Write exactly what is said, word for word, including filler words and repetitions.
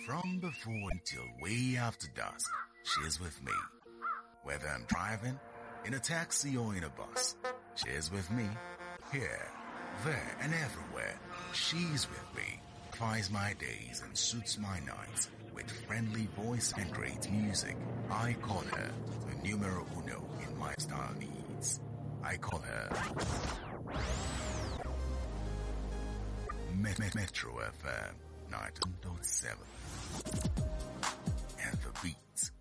From before until way after dusk, she's with me. Whether I'm driving, in a taxi or in a bus, she's with me. Here, there and everywhere, she's with me. Fies my days and suits my nights with friendly voice and great music. I call her the numero uno in my style needs. I call her Metro F M ninety point seven. And the beats